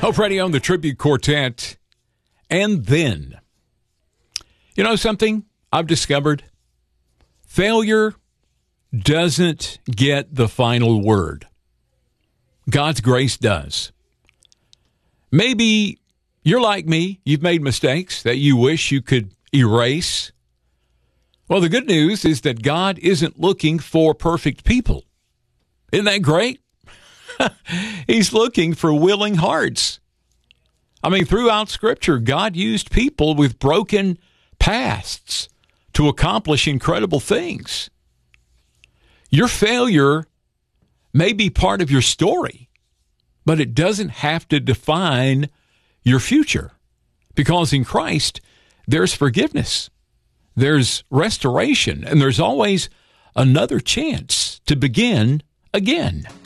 Hope Radio, the Tribute Quartet, and then. You know something I've discovered? Failure doesn't get the final word. God's grace does. Maybe you're like me. You've made mistakes that you wish you could erase. Well, the good news is that God isn't looking for perfect people. Isn't that great? He's looking for willing hearts. I mean, throughout Scripture, God used people with broken pasts to accomplish incredible things. Your failure may be part of your story, but it doesn't have to define your future. Because in Christ, there's forgiveness, there's restoration, and there's always another chance to begin again.